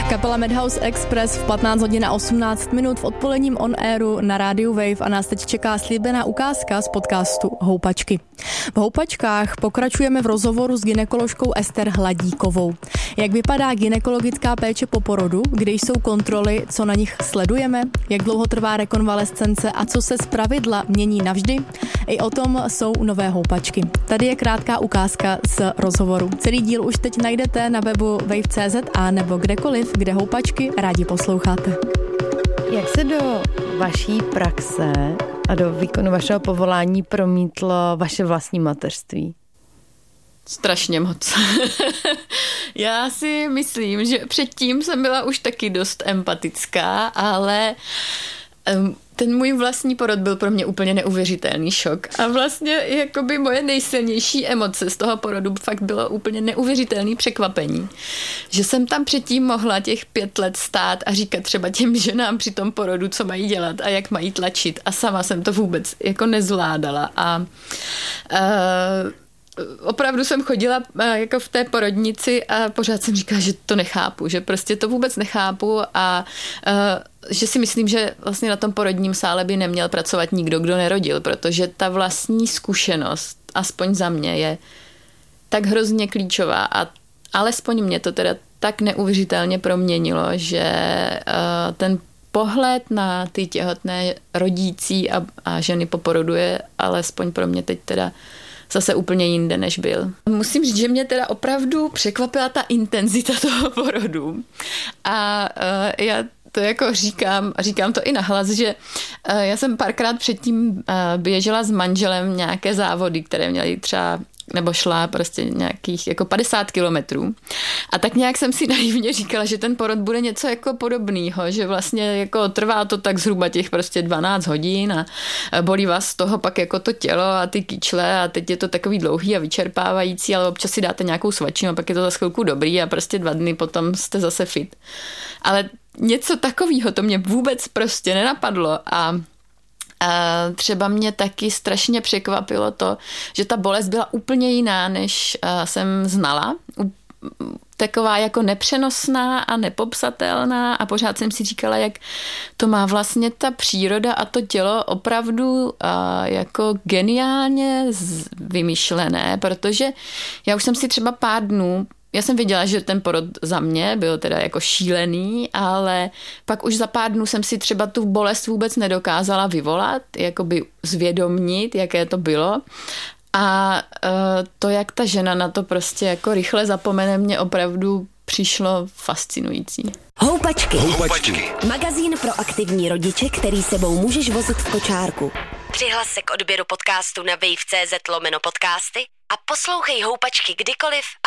Kapela Madhouse Express v 15 hodin a 18 minut v odpoledním on airu na rádiu Wave a nás teď čeká slíbená ukázka z podcastu Houpačky. V Houpačkách pokračujeme v rozhovoru s gynekoložkou Ester Hladíkovou. Jak vypadá gynekologická péče po porodu, kde jsou kontroly, co na nich sledujeme, jak dlouho trvá rekonvalescence a co se zpravidla mění navždy? I o tom jsou nové Houpačky. Tady je krátká ukázka z rozhovoru. Celý díl už teď najdete na webu wave.cz a nebo kdekoliv, kde Houpačky rádi posloucháte. Jak se do vaší praxe a do výkonu vašeho povolání promítlo vaše vlastní mateřství? Strašně moc. Já si myslím, že předtím jsem byla už taky dost empatická, ale ten můj vlastní porod byl pro mě úplně neuvěřitelný šok. A vlastně jakoby moje nejsilnější emoce z toho porodu fakt bylo úplně neuvěřitelný překvapení. Že jsem tam předtím mohla těch 5 let stát a říkat třeba těm ženám při tom porodu, co mají dělat a jak mají tlačit. A sama jsem to vůbec jako nezvládala. A opravdu jsem chodila jako v té porodnici a pořád jsem říkala, že to nechápu, že prostě to vůbec nechápu a že si myslím, že vlastně na tom porodním sále by neměl pracovat nikdo, kdo nerodil, protože ta vlastní zkušenost, aspoň za mě, je tak hrozně klíčová a alespoň mě to teda tak neuvěřitelně proměnilo, že ten pohled na ty těhotné rodící a ženy po porodu je alespoň pro mě teď teda zase úplně jinde, než byl. Musím říct, že mě teda opravdu překvapila ta intenzita toho porodu. A já to jako říkám to i nahlas, že já jsem párkrát předtím běžela s manželem nějaké závody, které měly třeba nebo šla prostě nějakých jako 50 kilometrů. A tak nějak jsem si naivně říkala, že ten porod bude něco jako podobného, že vlastně jako trvá to tak zhruba těch prostě 12 hodin a bolí vás z toho pak jako to tělo a ty kyčle a teď je to takový dlouhý a vyčerpávající, ale občas si dáte nějakou svačinu a pak je to za chvilku dobrý a prostě 2 dny potom jste zase fit. Ale něco takového to mě vůbec prostě nenapadlo a třeba mě taky strašně překvapilo to, že ta bolest byla úplně jiná, než jsem znala. Taková jako nepřenosná a nepopsatelná a pořád jsem si říkala, jak to má vlastně ta příroda a to tělo opravdu jako geniálně vymyšlené, protože já už jsem si třeba pár dnů já jsem věděla, že ten porod za mě byl teda jako šílený, ale pak už za pár dnů jsem si třeba tu bolest vůbec nedokázala vyvolat, jakoby zvědomnit, jaké to bylo. A to, jak ta žena na to prostě jako rychle zapomene, mě opravdu přišlo fascinující. Houpačky. Magazín pro aktivní rodiče, který sebou můžeš vozit v kočárku. Přihlas se k odběru podcastu na wave.cz/podcasty a poslouchej Houpačky kdykoliv